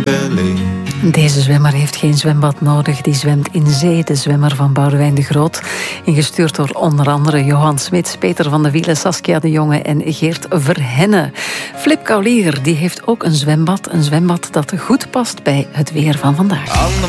Deze zwemmer heeft geen zwembad nodig. Die zwemt in zee. De zwemmer van Boudewijn de Groot. Ingestuurd door onder andere Johan Smits, Peter van de Wielen, Saskia de Jonge en Geert Verhenne. Flip Kaulier die heeft ook een zwembad. Een zwembad dat goed past bij het weer van vandaag.